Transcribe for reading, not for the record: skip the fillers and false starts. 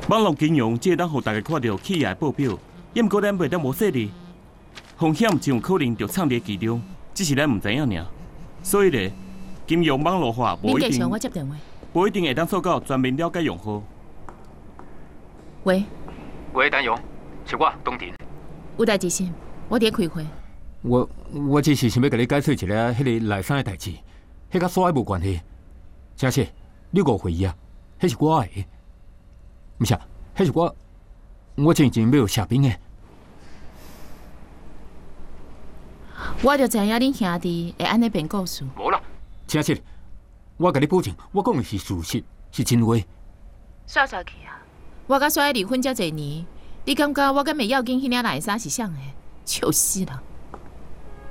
网络金融只会当互大家看到企业报表，也毋过咱袂当无说哩。风险真有可能就藏伫其中，只是咱毋知影尔。所以咧，金融网络化无一定， 我接电话。 无一定会当做到全面了解用户。 喂， 陈勇，是我东庭。 有代志先，我伫开会。 我只是想要甲你解释一下迄个内山的代志，迄甲所爱无关系。正是，你误会伊啊，迄是我的。毋是，迄是我真正要下兵的。 我就知影恁兄弟会安尼编故事。 无啦，正是，我甲你保证，我讲的是事实，是真话。 煞去啊！我甲衰离婚遮侪年，你感觉我敢袂要紧？迄领内衫是谁的？笑死人！